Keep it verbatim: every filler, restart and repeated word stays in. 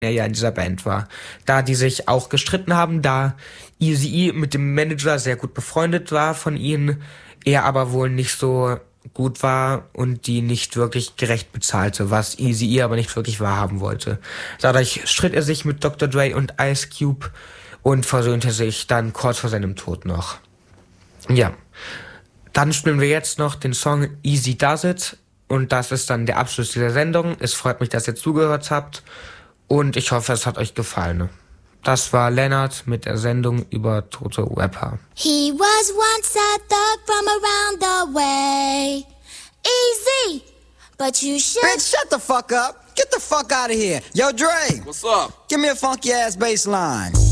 er ja in dieser Band war. Da die sich auch gestritten haben, da Eazy-E mit dem Manager sehr gut befreundet war von ihnen, er aber wohl nicht so gut war und die nicht wirklich gerecht bezahlte, was Eazy-E aber nicht wirklich wahrhaben wollte. Dadurch stritt er sich mit Doktor Dre und Ice Cube und versöhnte sich dann kurz vor seinem Tod noch. Ja, dann spielen wir jetzt noch den Song Easy Does It und das ist dann der Abschluss dieser Sendung. Es freut mich, dass ihr zugehört habt und ich hoffe, es hat euch gefallen. Das war Lennart mit der Sendung über tote Rapper. He was once a thug from around the way. Easy, but you should... Bitch, shut the fuck up. Get the fuck out of here. Yo, Dre. What's up? Give me a funky ass bass line.